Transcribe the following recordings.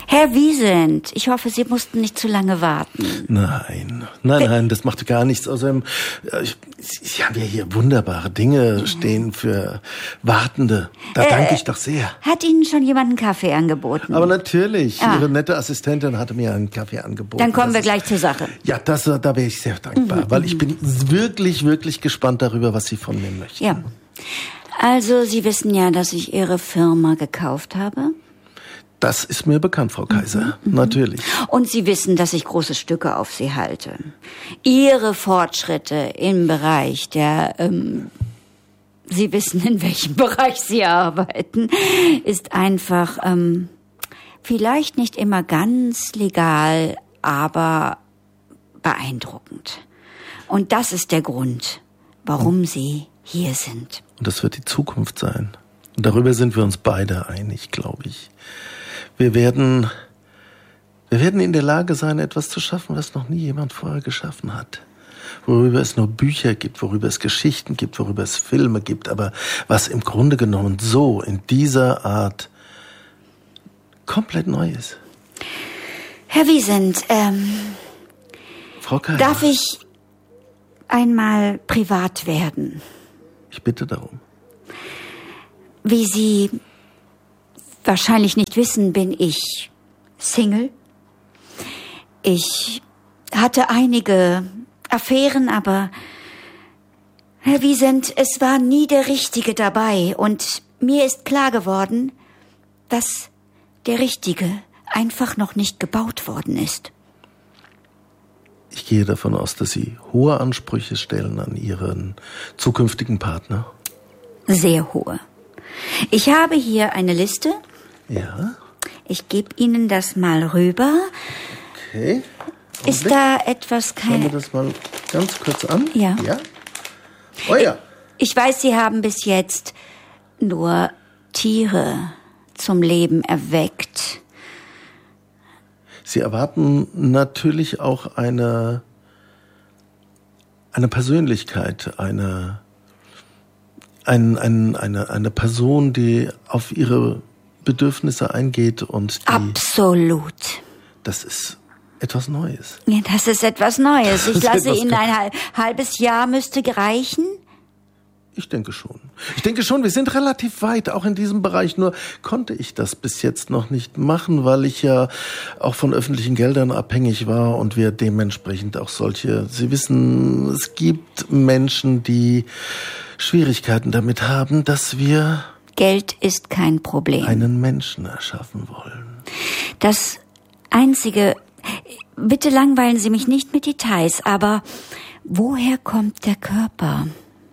Herr Wiesent, ich hoffe, Sie mussten nicht zu lange warten. Nein, das machte gar nichts. Außerdem, Sie haben ja hier wunderbare Dinge stehen für Wartende. Da danke ich doch sehr. Hat Ihnen schon jemand einen Kaffee angeboten? Aber natürlich. Ihre nette Assistentin hatte mir einen Kaffee angeboten. Dann kommen wir gleich zur Sache. Ja, da wäre ich sehr dankbar, weil ich bin wirklich, wirklich gespannt darüber, was Sie von mir möchten. Ja. Also, Sie wissen ja, dass ich Ihre Firma gekauft habe. Das ist mir bekannt, Frau Kaiser. Natürlich. Und Sie wissen, dass ich große Stücke auf Sie halte. Ihre Fortschritte im Bereich der, Sie wissen, in welchem Bereich Sie arbeiten, ist einfach, vielleicht nicht immer ganz legal, aber beeindruckend. Und das ist der Grund, warum Sie hier sind. Und das wird die Zukunft sein. Und darüber sind wir uns beide einig, glaube ich. Wir werden in der Lage sein, etwas zu schaffen, was noch nie jemand vorher geschaffen hat. Worüber es nur Bücher gibt, worüber es Geschichten gibt, worüber es Filme gibt, aber was im Grunde genommen so in dieser Art komplett neu ist. Herr Wiesent, Frau Kaiser, darf ich einmal privat werden? Ich bitte darum. Wie Sie wahrscheinlich nicht wissen, bin ich Single. Ich hatte einige Affären, aber Herr Wiesent, es war nie der Richtige dabei. Und mir ist klar geworden, dass der Richtige einfach noch nicht gebaut worden ist. Ich gehe davon aus, dass Sie hohe Ansprüche stellen an Ihren zukünftigen Partner. Sehr hohe. Ich habe hier eine Liste. Ja. Ich gebe Ihnen das mal rüber. Okay. Ist da etwas Schauen wir das mal ganz kurz an. Ja. Oh ja. Ich weiß, Sie haben bis jetzt nur Tiere zum Leben erweckt. Sie erwarten natürlich auch eine Persönlichkeit, eine Person, die auf ihre Bedürfnisse eingeht und die... Absolut. Das ist etwas Neues. Ja, das ist etwas Neues. Ich lasse Ihnen ein halbes Jahr müsste reichen. Ich denke schon. Wir sind relativ weit, auch in diesem Bereich. Nur konnte ich das bis jetzt noch nicht machen, weil ich ja auch von öffentlichen Geldern abhängig war und wir dementsprechend auch solche... Sie wissen, es gibt Menschen, die Schwierigkeiten damit haben, dass wir... Geld ist kein Problem. ...einen Menschen erschaffen wollen. Das Einzige... Bitte langweilen Sie mich nicht mit Details, aber woher kommt der Körper?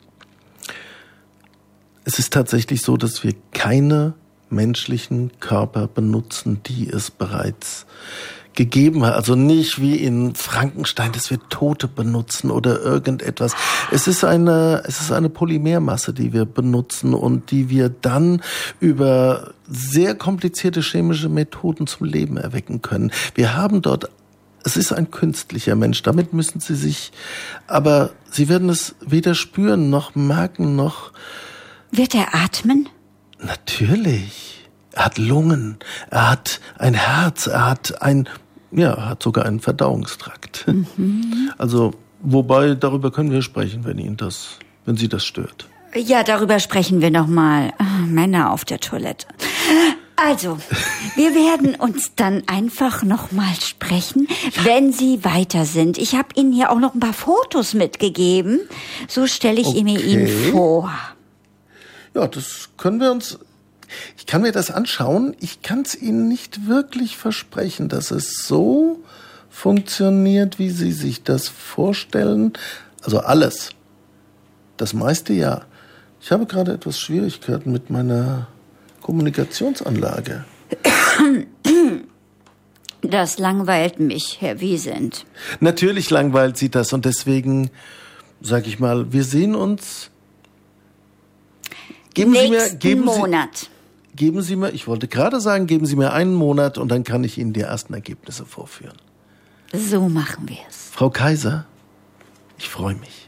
Es ist tatsächlich so, dass wir keine menschlichen Körper benutzen, die es bereits gegeben hat. Also nicht wie in Frankenstein, dass wir Tote benutzen oder irgendetwas. Es ist eine Polymermasse, die wir benutzen und die wir dann über sehr komplizierte chemische Methoden zum Leben erwecken können. Wir haben dort, es ist ein künstlicher Mensch, damit müssen Sie sich, aber Sie werden es weder spüren noch merken noch... Wird er atmen? Natürlich. Er hat Lungen, er hat ein Herz, er hat sogar einen Verdauungstrakt. Mhm. Also, wobei, darüber können wir sprechen, wenn Sie das stört. Ja, darüber sprechen wir noch mal. Männer auf der Toilette. Also, wir werden uns dann einfach noch mal sprechen, wenn Sie weiter sind. Ich habe Ihnen hier auch noch ein paar Fotos mitgegeben. So stelle ich mir ihn vor. Ja, das können wir uns... Ich kann mir das anschauen. Ich kann es Ihnen nicht wirklich versprechen, dass es so funktioniert, wie Sie sich das vorstellen. Also alles. Das meiste ja. Ich habe gerade etwas Schwierigkeiten mit meiner Kommunikationsanlage. Das langweilt mich, Herr Wiesent. Natürlich langweilt Sie das und deswegen, sag ich mal, wir sehen uns... Monat. Geben Sie mir, ich wollte gerade sagen, geben Sie mir einen Monat und dann kann ich Ihnen die ersten Ergebnisse vorführen. So machen wir es. Frau Kaiser, ich freue mich.